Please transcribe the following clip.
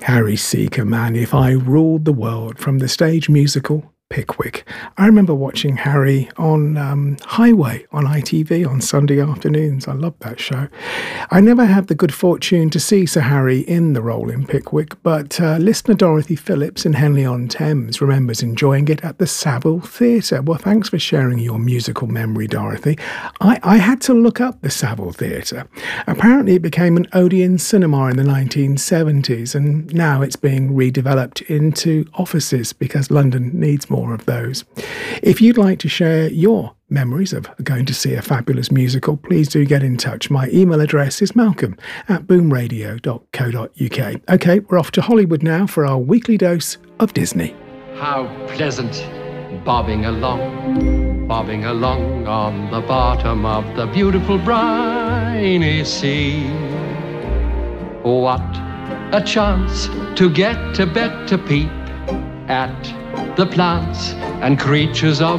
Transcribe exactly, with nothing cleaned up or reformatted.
Harry Seacombe, If I Ruled the World, from the stage musical Pickwick. I remember watching Harry on um, Highway on I T V on Sunday afternoons. I loved that show. I never had the good fortune to see Sir Harry in the role in Pickwick, but uh, listener Dorothy Phillips in Henley-on-Thames remembers enjoying it at the Savile Theatre. Well, thanks for sharing your musical memory, Dorothy. I, I had to look up the Savile Theatre. Apparently it became an Odeon cinema in the nineteen seventies, and now it's being redeveloped into offices because London needs more of those. If you'd like to share your memories of going to see a fabulous musical, please do get in touch. My email address is malcolm at boomradio dot co dot uk. OK, we're off to Hollywood now for our weekly dose of Disney. How pleasant, bobbing along, bobbing along on the bottom of the beautiful briny sea. What a chance to get a better peep at the plants and creatures of